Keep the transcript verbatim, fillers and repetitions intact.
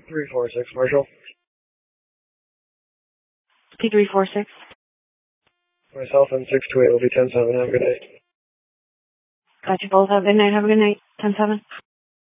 three four six, Marshall. P three four six. Myself and six two eight will be ten seven. Have a good day. Got you both. Have a good night. Have a good night. ten seven.